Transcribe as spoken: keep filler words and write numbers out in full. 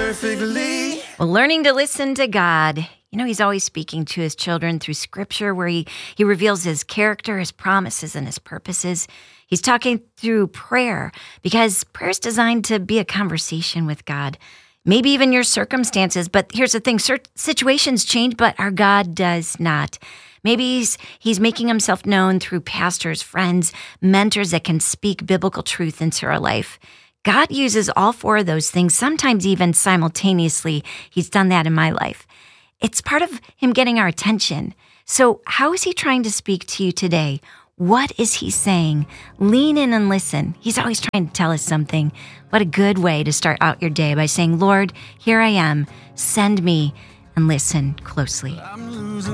perfectly. Well, learning to listen to God. You know, he's always speaking to his children through scripture where he, he reveals his character, his promises, and his purposes. He's talking through prayer because prayer is designed to be a conversation with God. Maybe even your circumstances, but here's the thing, situations change, but our God does not. Maybe he's, he's making himself known through pastors, friends, mentors that can speak biblical truth into our life. God uses all four of those things, sometimes even simultaneously. He's done that in my life. It's part of him getting our attention. So how is he trying to speak to you today? What is he saying? Lean in and listen. He's always trying to tell us something. What a good way to start out your day by saying, Lord, here I am. Send me, and listen closely. I'm losing